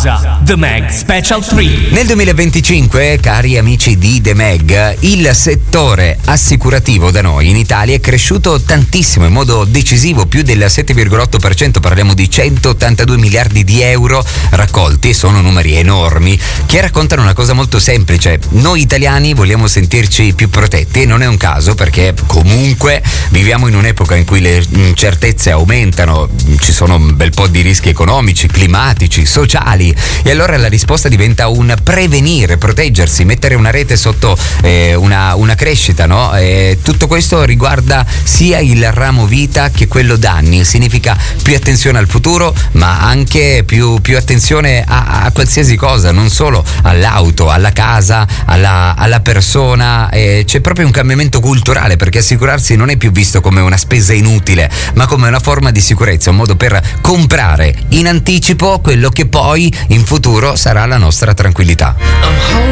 The Mag Special 3. Nel 2025, cari amici di The Mag, il settore assicurativo da noi in Italia è cresciuto tantissimo, in modo decisivo, più del 7,8%, parliamo di 182 miliardi di euro raccolti, sono numeri enormi che raccontano una cosa molto semplice: noi italiani vogliamo sentirci più protetti, e non è un caso, perché comunque viviamo in un'epoca in cui le incertezze aumentano, ci sono un bel po' di rischi economici, climatici, sociali, e allora la risposta diventa un prevenire, proteggersi, mettere una rete sotto una crescita, no? Tutto questo riguarda sia il ramo vita che quello danni, significa più attenzione al futuro, ma anche più attenzione a qualsiasi cosa, non solo all'auto, alla casa, alla persona. C'è proprio un cambiamento culturale, perché assicurarsi non è più visto come una spesa inutile, ma come una forma di sicurezza, un modo per comprare in anticipo quello che poi in futuro sarà la nostra tranquillità.